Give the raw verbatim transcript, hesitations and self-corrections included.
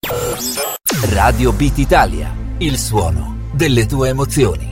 Radio Beat Italia, il suono delle tue emozioni.